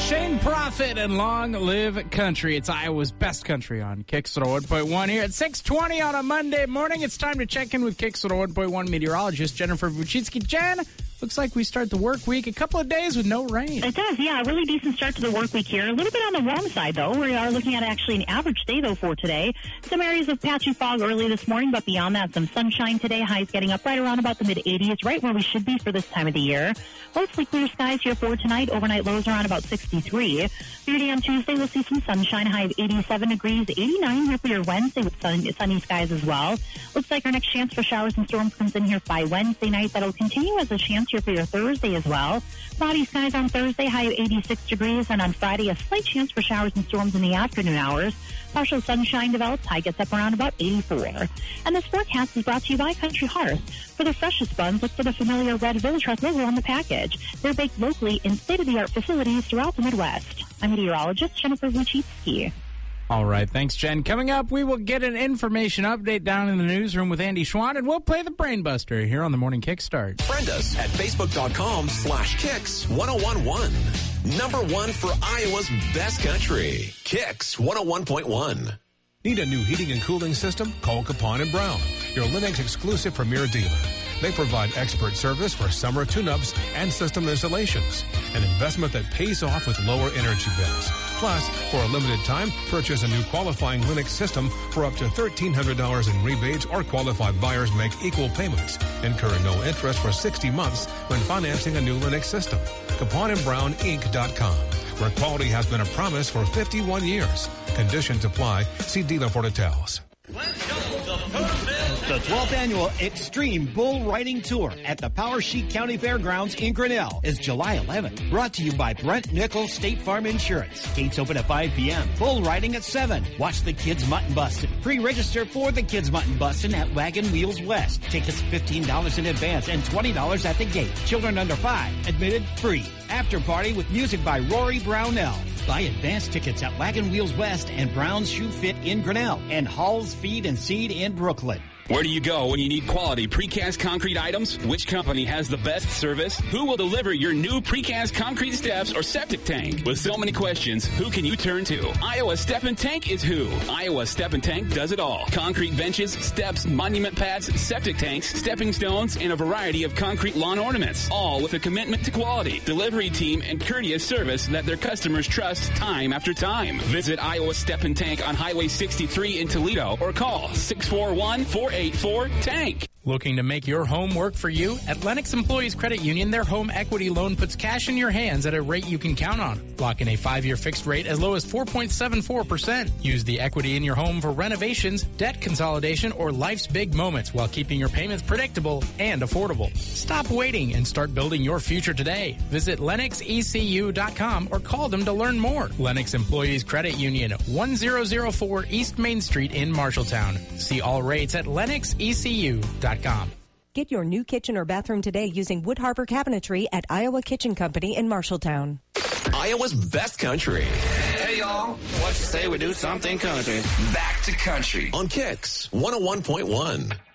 Shane Prophet and Long Live Country. It's Iowa's best country on Kicks 101.1 here at 6:20 on a Monday morning. It's time to check in with Kicks 101.1 meteorologist Jennifer Vuchitsky. Jen, looks like we start the work week a couple of days with no rain. It does, yeah. A really decent start to the work week here. A little bit on the warm side, though. We are looking at actually an average day, though, for today. Some areas of patchy fog early this morning, but beyond that, some sunshine today. Highs getting up right around about the mid-80s, right where we should be for this time of the year. Mostly clear skies here for tonight. Overnight lows around about 63. For your day on Tuesday, we'll see some sunshine, high of 87 degrees, 89 here for your Wednesday with sunny skies as well. Looks like our next chance for showers and storms comes in here by Wednesday night. That'll continue as a chance here for your Thursday as well. Cloudy skies on Thursday, high of 86 degrees, and on Friday, a slight chance for showers and storms in the afternoon hours. Partial sunshine develops, high gets up around about 84. And this forecast is brought to you by Country Hearth. For the freshest buns, look for the familiar red Village Hearth logo on the package. They're baked locally in state-of-the-art facilities throughout the Midwest. I'm meteorologist Jennifer Vuchitsky. All right, thanks, Jen. Coming up, we will get an information update down in the newsroom with Andy Schwann, and we'll play the Brainbuster here on the Morning Kickstart. Friend us at Facebook.com/Kicks1011. Number one for Iowa's best country. Kicks 101.1. Need a new heating and cooling system? Call Capon & Brown, your Lennox exclusive premier dealer. They provide expert service for summer tune-ups and system installations. An investment that pays off with lower energy bills. Plus, for a limited time, purchase a new qualifying Lennox system for up to $1,300 in rebates, or qualified buyers make equal payments. Incur no interest for 60 months when financing a new Lennox system. CaponandBrownInc.com, where quality has been a promise for 51 years. Conditions apply. See dealer for details. The 12th annual Extreme Bull Riding Tour at the Power Sheet County Fairgrounds in Grinnell is July 11th. Brought to you by Brent Nichols State Farm Insurance. Gates open at 5 p.m. Bull riding at 7. Watch the Kids Mutton Bustin'. Pre-register for the Kids Mutton Bustin' at Wagon Wheels West. Tickets $15 in advance and $20 at the gate. Children under 5. Admitted free. After party with music by Rory Brownell. Buy advance tickets at Wagon Wheels West and Brown's Shoe Fit in Grinnell and Hall's Feed and Seed in Brooklyn. Where do you go when you need quality precast concrete items? Which company has the best service? Who will deliver your new precast concrete steps or septic tank? With so many questions, who can you turn to? Iowa Step and Tank is who. Iowa Step and Tank does it all. Concrete benches, steps, monument pads, septic tanks, stepping stones, and a variety of concrete lawn ornaments. All with a commitment to quality, delivery team, and courteous service that their customers trust time after time. Visit Iowa Step and Tank on Highway 63 in Toledo or call 641-484-TANK. Looking to make your home work for you? At Lennox Employees Credit Union, their home equity loan puts cash in your hands at a rate you can count on. Lock in a 5-year fixed rate as low as 4.74%. Use the equity in your home for renovations, debt consolidation, or life's big moments while keeping your payments predictable and affordable. Stop waiting and start building your future today. Visit LennoxECU.com or call them to learn more. Lennox Employees Credit Union, 1004 East Main Street in Marshalltown. See all rates at LennoxECU.com. Get your new kitchen or bathroom today using Wood Harbor Cabinetry at Iowa Kitchen Company in Marshalltown. Iowa's best country. Hey, y'all. What you say we do something country? Back to country. On Kicks 101.1.